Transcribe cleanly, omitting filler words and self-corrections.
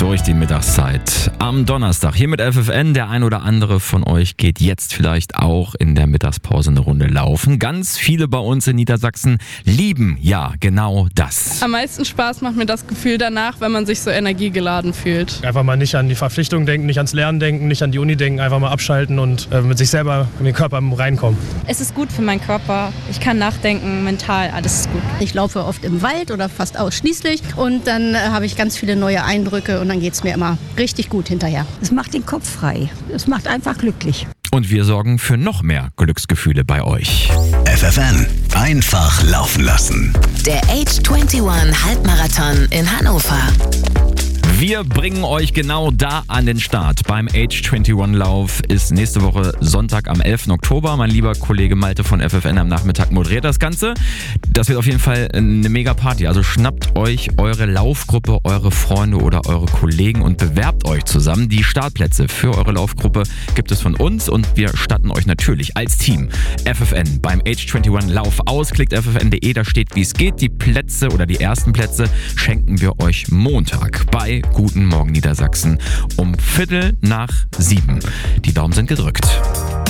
durch die Mittagszeit. Am Donnerstag hier mit FFN. Der ein oder andere von euch geht jetzt vielleicht auch in der Mittagspause eine Runde laufen. Ganz viele bei uns in Niedersachsen lieben ja genau das. Am meisten Spaß macht mir das Gefühl danach, wenn man sich so energiegeladen fühlt. Einfach mal nicht an die Verpflichtung denken, nicht ans Lernen denken, nicht an die Uni denken, einfach mal abschalten und mit sich selber in den Körper reinkommen. Es ist gut für meinen Körper. Ich kann nachdenken, mental, alles ist gut. Ich laufe oft im Wald oder fast ausschließlich und dann habe ich ganz viele neue Eindrücke und dann geht es mir immer richtig gut hinterher. Es macht den Kopf frei. Es macht einfach glücklich. Und wir sorgen für noch mehr Glücksgefühle bei euch. FFN, einfach laufen lassen. Der Age 21 Halbmarathon in Hannover. Wir bringen euch genau da an den Start. Beim Age 21 Lauf ist nächste Woche Sonntag am 11. Oktober. Mein lieber Kollege Malte von FFN am Nachmittag moderiert das Ganze. Das wird auf jeden Fall eine mega Party. Also schnappt euch eure Laufgruppe, eure Freunde oder eure Kollegen und bewerbt euch zusammen. Die Startplätze für eure Laufgruppe gibt es von uns und wir statten euch natürlich als Team FFN beim Age 21 Lauf aus. Klickt ffn.de, da steht, wie es geht. Die Plätze oder die ersten Plätze schenken wir euch Montag bei Guten Morgen Niedersachsen um 6:15. Die Daumen sind gedrückt.